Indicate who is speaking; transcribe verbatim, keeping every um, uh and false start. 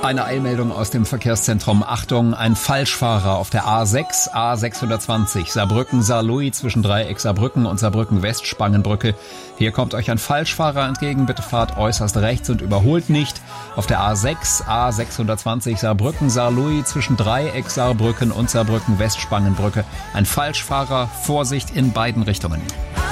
Speaker 1: Eine Eilmeldung aus dem Verkehrszentrum. Achtung, ein Falschfahrer auf der A sechs, A sechshundertzwanzig, Saarbrücken-Saarlouis zwischen Dreieck Saarbrücken und Saarbrücken-West-Spangenbrücke. Hier kommt euch ein Falschfahrer entgegen. Bitte fahrt äußerst rechts und überholt nicht. Auf der A sechs, A sechshundertzwanzig, Saarbrücken-Saarlouis zwischen Dreieck Saarbrücken und Saarbrücken-West-Spangenbrücke. Ein Falschfahrer, Vorsicht in beiden Richtungen.